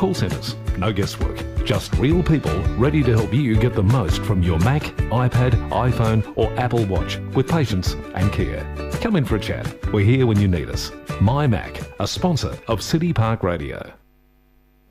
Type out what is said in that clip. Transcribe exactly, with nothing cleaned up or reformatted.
call centres. No guesswork. Just real people ready to help you get the most from your Mac, iPad, iPhone or Apple Watch with patience and care. Come in for a chat. We're here when you need us. My Mac, a sponsor of City Park Radio.